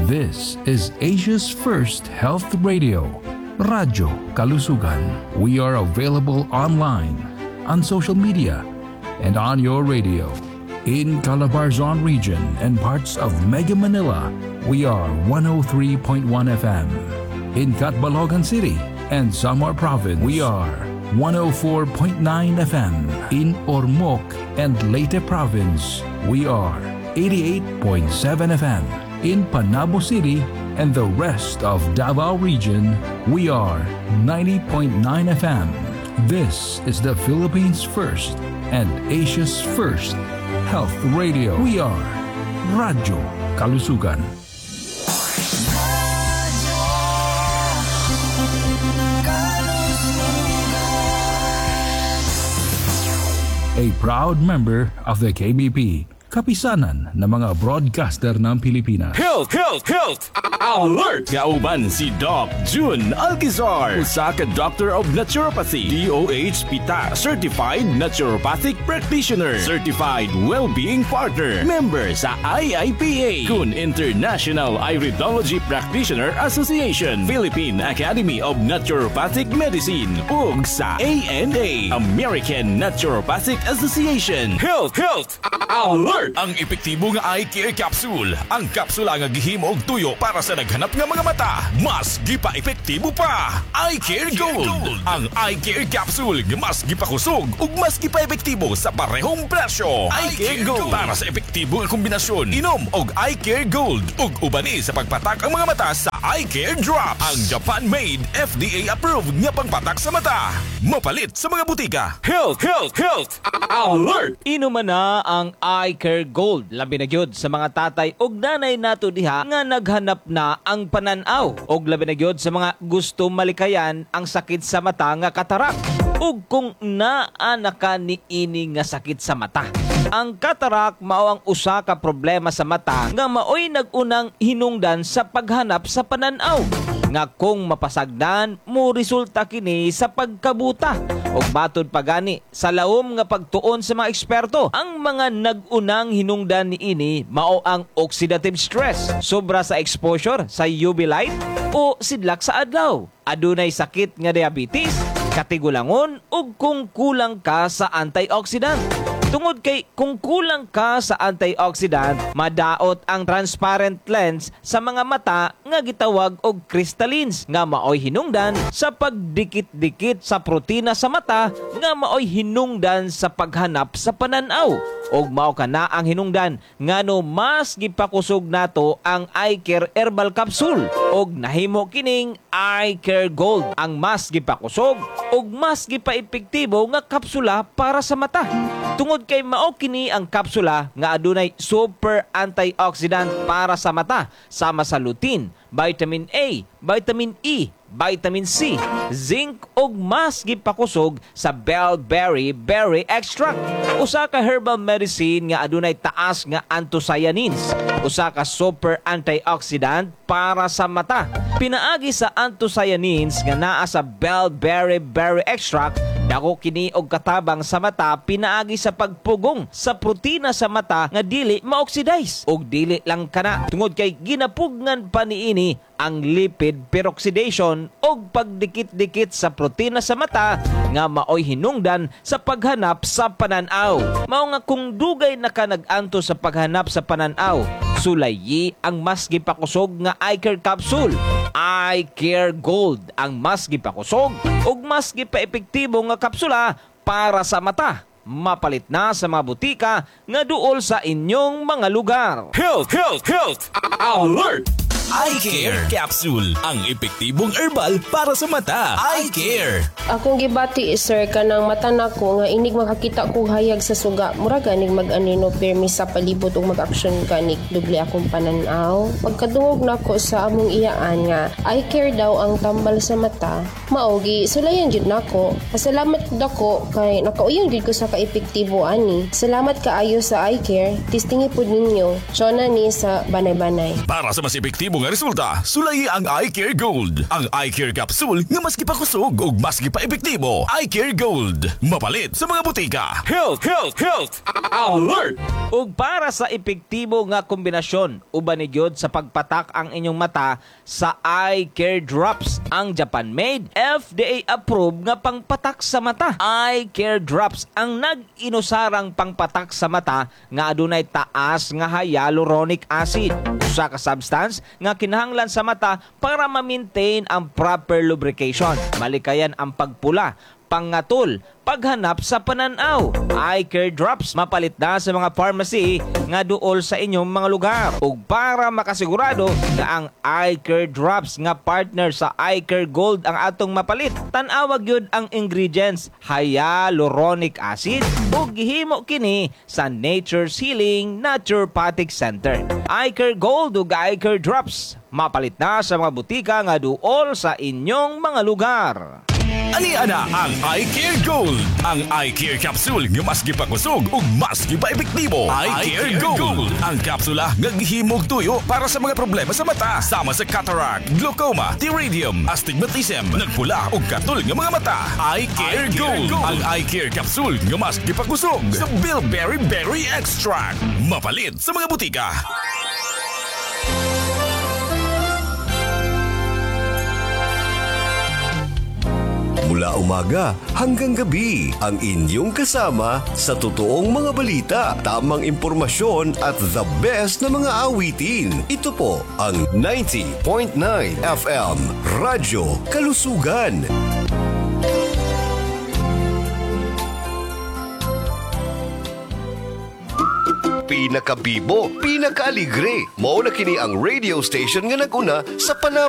This is Asia's first health radio, Radyo Kalusugan. We are available online, on social media, and on your radio. In Calabarzon region and parts of Mega Manila, we are 103.1 FM. In Catbalogan City and Samar Province, we are 104.9 FM. In Ormoc and Leyte Province, we are 88.7 FM. In Panabo City and the rest of Davao region, we are 90.9 FM. This is the Philippines' first and Asia's first health radio. We are Radyo Kalusugan. A proud member of the KBP, kapisanan ng mga broadcaster ng Pilipinas. Health Alert! Kauban si Doc June Alquizar, usa ka Doctor of Naturopathy, DOH PITA, Certified Naturopathic Practitioner, Certified Wellbeing Partner, member sa IIPA, kun International Iridology Practitioner Association, Philippine Academy of Naturopathic Medicine, ug sa ANA, American Naturopathic Association. Health Alert! Ang epektibo nga eye care capsule. Ang kapsula nga gihimo og tuyo para sa naghanap nga mga mata. Mas gipa epektibo pa. Eye Care Gold. Ang eye care capsule nga mas gipakusog ug mas gipa epektibo sa parehong presyo. Eye Care Gold para sa epektibo nga kombinasyon. Inom og Eye Care Gold ug ubani sa pagpatak ang mga mata sa Eye Care Drops. Ang Japan-made, FDA-approved nga pangpatak sa mata. Mapalit sa mga butika. Health Alert! Inuman na ang Eye Care Gold. Labi na gyud sa mga tatay ug nanay nato diha nga naghanap na ang pananaw. Og labi na gyud sa mga gusto malikayan ang sakit sa mata nga katarak. Ug kung naa na ka niini nga sakit sa mata. Ang katarak mao ang usa ka problema sa mata nga maoy nagunang hinungdan sa paghanap sa pananaw. Nga kung mapasagdan mo resulta kini sa pagkabuta. Og matod pa gani sa laom nga pagtuon sa mga eksperto, ang mga nagunang hinungdan niini mao ang oxidative stress, sobra sa exposure sa UV light o sidlak sa adlaw, adunay sakit nga diabetes, katigulangon ug kung kulang ka sa antioxidant. Tungod kay kung kulang ka sa antioxidant, madaot ang transparent lens sa mga mata nga gitawag og crystallines nga maoy hinungdan sa pagdikit-dikit sa protina sa mata nga maoy hinungdan sa paghanap sa pananaw. Og mao kana ang hinungdan ngano mas gipakusog nato ang Eye Care Herbal Capsule og nahimo kining Eye Care Gold, ang mas gipakusog og mas gipaepektibo nga kapsula para sa mata. Tungod kay mao kini ang kapsula nga adunay super antioxidant para sa mata sama sa lutein, vitamin A, vitamin E, vitamin C, zinc ug mas gipakusog sa bellberry berry extract. Usa ka herbal medicine nga adunay taas nga anthocyanins. Usa ka super antioxidant para sa mata. Pinaagi sa anthocyanins nga naa sa bellberry berry extract, dako kini og katabang sa mata pinaagi sa pagpugong sa protina sa mata nga dili ma-oxidize. Og dili lang kana, tungod kay ginapugngan pa niini ang lipid peroxidation og pagdikit-dikit sa protina sa mata nga maoy hinungdan sa paghanap sa pananaw. Mao nga kung dugay na ka nag-anto sa paghanap sa pananaw, sulayi ang mas gipakusog nga Eye Care Capsule. Eye Care Gold, ang mas gipakusog ug mas gipaepektibo nga kapsula para sa mata. Mapalit na sa mga butika nga duol sa inyong mga lugar. Health Alert! Eye Care Capsule, ang epektibong herbal para sa mata. Eye Care. Akong gibati sir kanang mata nako nga inig makakita kog hayag sa suga, murag ganig mag-anino permi sa palibot ug mag-aksyon kanig dubli akong pananaw. Pagkadungog nako sa among iyaan nga Eye Care daw ang tambal sa mata, maogi sulayan jud nako. Pasalamat dako kay nakauyang jud ko sa kaepektibo ani. Salamat kaayo sa Eye Care. Tistingi pud ninyo. Siya na ni sa banay-banay. Para sa mas epektibo imo nga resulta, sulayi ang Eye Care Gold. Ang Eye Care Capsule nga maski pa kusog ug maski pa epektibo. Eye Care Gold, mapalit sa mga butika. Health Alert! Ug para sa epektibo nga kombinasyon, uban ni gyud sa pagpatak ang inyong mata sa Eye Care Drops, ang Japan-made, FDA-approved nga pangpatak sa mata. Eye Care Drops ang nag-inusarang pangpatak sa mata nga adunay taas nga hyaluronic acid, usa ka substance nga kinahanglan sa mata para ma-maintain ang proper lubrication, malikayan ang pagpula, pangatol, paghanap sa pananaw. Eye Care Drops mapalit na sa mga pharmacy nga duol sa inyong mga lugar. Ug para makasigurado nga ang Eye Care Drops nga partner sa Eye Care Gold ang atong mapalit, tan-awag yun ang ingredients: hyaluronic acid ug gihimo kini sa Nature's Healing Naturopathic Center. Eye Care Gold ug Eye Care Drops mapalit na sa mga butika nga duol sa inyong mga lugar. Ani-ana ang Eye Care Gold. Ang Eye Care Capsule nga maski pa kusog ug maski pa epektibo. Eye Care Gold. Ang kapsula nga gihimog tuyo para sa mga problema sa mata, sama sa cataract, glaucoma, pterygium, astigmatism, nagpula ug katol nga mga mata. Eye Care Gold. Ang Eye Care Capsule nga maski pa kusog sa Bilberry Berry Extract. Mapalit sa mga butika. Mula umaga hanggang gabi, ang inyong kasama sa totoong mga balita, tamang impormasyon at the best na mga awitin. Ito po ang 90.9 FM Radyo Kalusugan. Pinakabibo, pinakaaligre. Mao na kini ang radio station nga naguna sa panahon